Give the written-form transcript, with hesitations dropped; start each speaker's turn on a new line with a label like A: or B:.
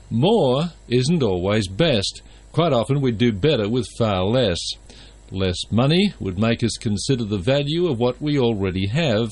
A: More isn't always best. Quite often we'd do better with far less. Less money would make us consider the value of what we already have,